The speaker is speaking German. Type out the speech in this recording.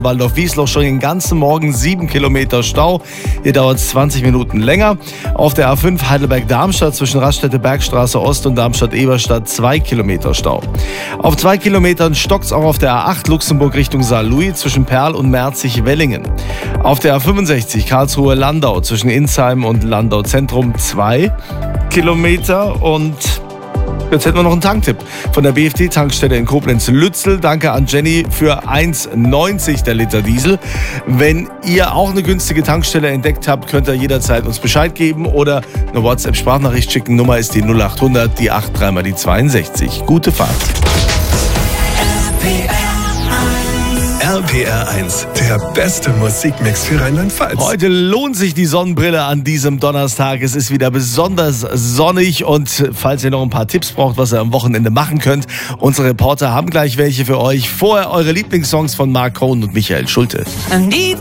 Waldorf-Wiesloch schon den ganzen Morgen 7 Kilometer Stau. Hier dauert es 20 Minuten länger. Auf der A5 Heidelberg-Darmstadt zwischen Raststätte-Bergstraße Ost und Darmstadt-Eberstadt 2 Kilometer Stau. Auf 2 Kilometern stockt es auch auf der A8 Luxemburg Richtung Saarlouis zwischen Perl und Merzig-Wellingen. Auf der A65 Karlsruhe-Landau zwischen Insheim und Landau Zentrum 2 Kilometer. Und jetzt hätten wir noch einen Tanktipp von der BFD-Tankstelle in Koblenz-Lützel. Danke an Jenny für 1,90 der Liter Diesel. Wenn ihr auch eine günstige Tankstelle entdeckt habt, könnt ihr jederzeit uns Bescheid geben oder eine WhatsApp-Sprachnachricht schicken. Nummer ist die 0800, die 83 mal die 62. Gute Fahrt. RPR 1, der beste Musikmix für Rheinland-Pfalz. Heute lohnt sich die Sonnenbrille an diesem Donnerstag. Es ist wieder besonders sonnig und falls ihr noch ein paar Tipps braucht, was ihr am Wochenende machen könnt, unsere Reporter haben gleich welche für euch. Vorher eure Lieblingssongs von Marc Cohn und Michael Schulte.